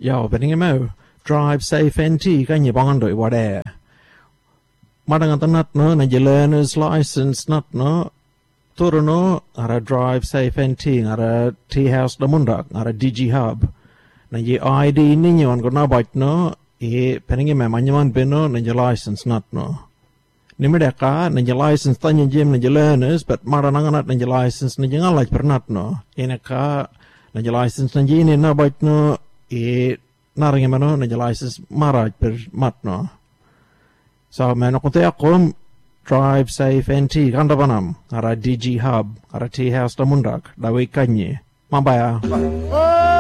Ja, bening mo. Drive safe NT kan je bando I wade. Madang antanat no na je learner's license not no. Turo no ara drive safe NT ara tea house da mundak ara DG hub. Na je ID ninyo an gona bait no pening mo manyaman beno na je license not no. Nimedaka na je license tanya jem na je learners but marananganat na je license na je ngalaj pernat no. Inaka na je license na je na bait no naring mano na je license maraj per mat no. So man konte akom drive safe NT kanda banam ara DG hub ara tea house da mundak da we kanye mabaya